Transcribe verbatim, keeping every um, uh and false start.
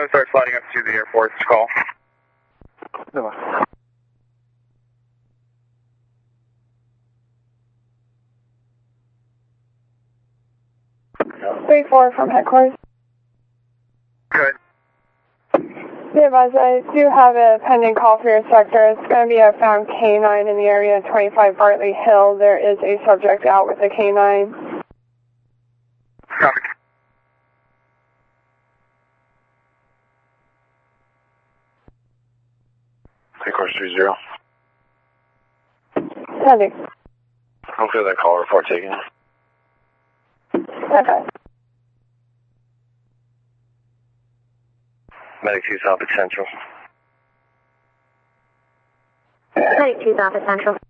Bravo starts sliding up to the airport's call. No. three four from headquarters. Good. Be advised, I do have a pending call for your sector. It's going to be a found canine in the area of twenty-five Bartley Hill. There is a subject out with a canine. Copy. Headquarters three zero. Pending. Hopefully that call report taken. Okay. Medic two South at Central. Medic two South at Central.